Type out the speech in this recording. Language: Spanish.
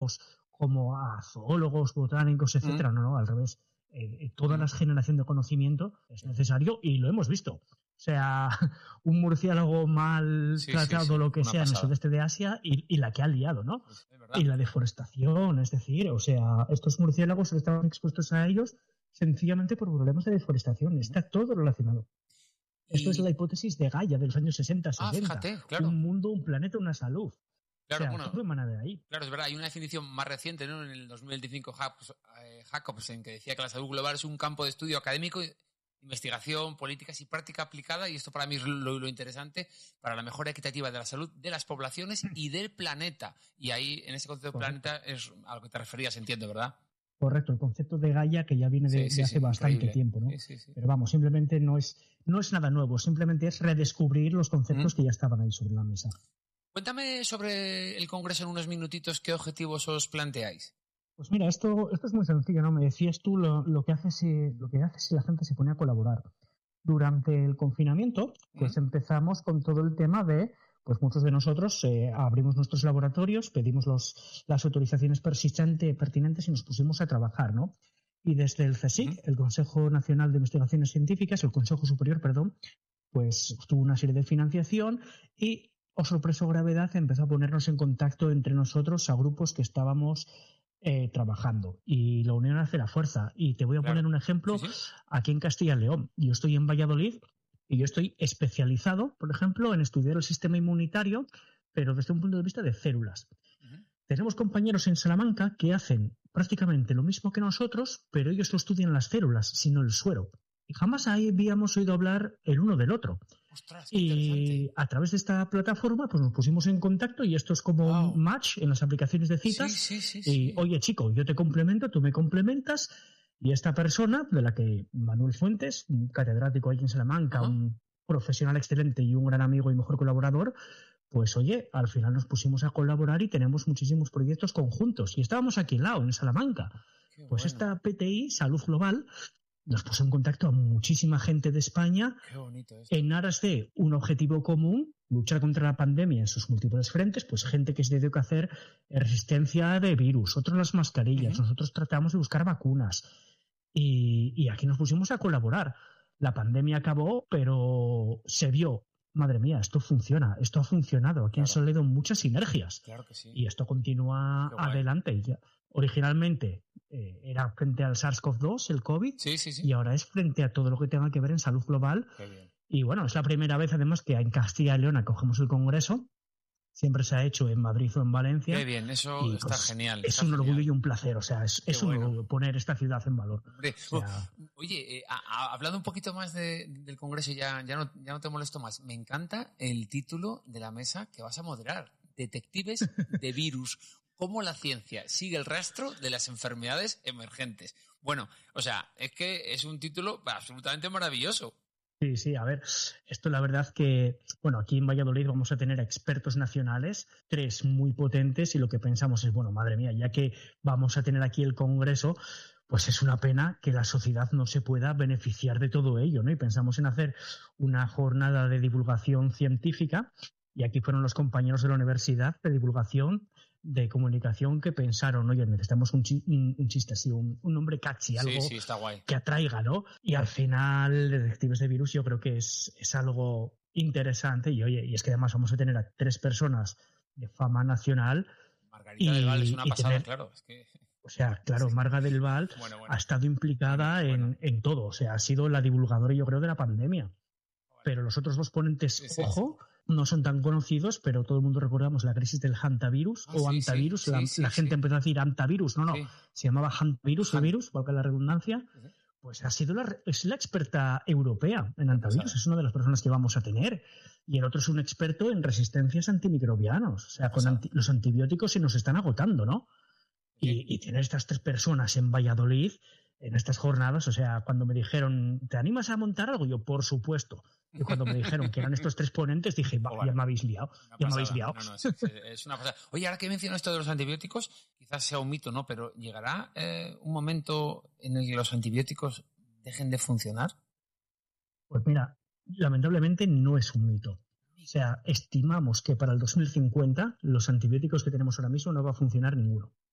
pues como a zoólogos, botánicos, etcétera. No, al revés. Toda la generación de conocimiento es necesario y lo hemos visto. O sea, un murciélago mal tratado, lo que sea, en el sudeste de Asia y la que ha liado, ¿no? Y la deforestación, es decir, o sea, estos murciélagos estaban expuestos a ellos sencillamente por problemas de deforestación. Está todo relacionado. Esto es la hipótesis de Gaia de los años 60-70. Fíjate, claro. Un mundo, un planeta, una salud. Claro, o sea, todo emana de ahí. Claro, es verdad, hay una definición más reciente, ¿no? En el 2025, Jacobsen, que decía que la salud global es un campo de estudio académico, investigación, políticas y práctica aplicada, y esto para mí es lo interesante, para la mejora equitativa de la salud de las poblaciones y del planeta. Y ahí, en ese concepto de planeta, es a lo que te referías, entiendo, ¿verdad? Correcto, el concepto de Gaia que ya viene de hace bastante tiempo, ¿no? Sí. Pero vamos, simplemente no es nada nuevo, simplemente es redescubrir los conceptos que ya estaban ahí sobre la mesa. Cuéntame sobre el Congreso en unos minutitos, ¿qué objetivos os planteáis? Pues mira, esto es muy sencillo, ¿no? Me decías tú lo que hace si la gente se pone a colaborar. Durante el confinamiento, pues empezamos con todo el tema de, pues muchos de nosotros abrimos nuestros laboratorios, pedimos las autorizaciones pertinentes y nos pusimos a trabajar, ¿no? Y desde el CSIC, el Consejo Nacional de Investigaciones Científicas, el Consejo Superior, pues tuvo una serie de financiación y, oh sorpresa o gravedad, empezó a ponernos en contacto entre nosotros a grupos que estábamos trabajando. Y la unión hace la fuerza. Y te voy a poner un ejemplo aquí en Castilla y León. Yo estoy en Valladolid y yo estoy especializado, por ejemplo, en estudiar el sistema inmunitario, pero desde un punto de vista de células. Tenemos compañeros en Salamanca que hacen prácticamente lo mismo que nosotros, pero ellos no estudian las células, sino el suero. Y jamás ahí habíamos oído hablar el uno del otro. Ostras, y a través de esta plataforma pues nos pusimos en contacto y esto es como un match en las aplicaciones de citas. Sí. Oye, chico, yo te complemento, tú me complementas y esta persona, de la que Manuel Fuentes, un catedrático ahí en Salamanca, un profesional excelente y un gran amigo y mejor colaborador, pues oye, al final nos pusimos a colaborar y tenemos muchísimos proyectos conjuntos. Y estábamos aquí al lado, en Salamanca. Pues esta PTI, Salud Global, nos puso en contacto a muchísima gente de España en aras de un objetivo común, luchar contra la pandemia en sus múltiples frentes, pues gente que se dedica a hacer resistencia de virus, otros las mascarillas, nosotros tratamos de buscar vacunas y aquí nos pusimos a colaborar. La pandemia acabó, pero se vio, madre mía, esto funciona, esto ha funcionado, aquí en Soledo muchas sinergias y esto continúa adelante. Originalmente era frente al SARS-CoV-2, el COVID, y ahora es frente a todo lo que tenga que ver en salud global. Y bueno, es la primera vez además que en Castilla y León acogemos el Congreso. Siempre se ha hecho en Madrid o en Valencia. Qué bien, eso y, está genial. Es un orgullo y un placer, o sea, es un orgullo poner esta ciudad en valor. Oye, hablando un poquito más del Congreso, ya no te molesto más. Me encanta el título de la mesa que vas a moderar. Detectives de virus. Cómo la ciencia sigue el rastro de las enfermedades emergentes. Bueno, o sea, es que es un título absolutamente maravilloso. Sí, a ver, esto la verdad que, bueno, aquí en Valladolid vamos a tener expertos nacionales, 3 muy potentes y lo que pensamos es, bueno, madre mía, ya que vamos a tener aquí el Congreso, pues es una pena que la sociedad no se pueda beneficiar de todo ello, ¿no? Y pensamos en hacer una jornada de divulgación científica y aquí fueron los compañeros de la Universidad de Divulgación de Comunicación que pensaron, oye, necesitamos un chiste así, un nombre catchy, algo está guay, que atraiga, ¿no? Y al final, Detectives de Virus yo creo que es algo interesante y oye, y es que además vamos a tener a 3 personas de fama nacional. Margarita del Val es una pasada, claro. Es que... O sea, claro, Marga del Val ha estado implicada en todo, o sea, ha sido la divulgadora, yo creo, de la pandemia. Pero los otros 2 ponentes, ojo, no son tan conocidos, pero todo el mundo recordamos la crisis del hantavirus o antavirus. La gente empezó a decir antavirus, se llamaba hantavirus o virus, valga la redundancia. Pues ha sido es la experta europea en antivirus, es una de las personas que vamos a tener. Y el otro es un experto en resistencias antimicrobianos. O sea, con los antibióticos se nos están agotando, ¿no? Y tener estas 3 personas en Valladolid, en estas jornadas, o sea, cuando me dijeron, ¿te animas a montar algo? Yo, por supuesto. Y cuando me dijeron que eran estos 3 ponentes, dije, ya me habéis liado. No, es una pasada. Oye, ahora que menciono esto de los antibióticos, quizás sea un mito, ¿no? Pero ¿llegará un momento en el que los antibióticos dejen de funcionar? Pues mira, lamentablemente no es un mito. O sea, estimamos que para el 2050 los antibióticos que tenemos ahora mismo no va a funcionar ninguno.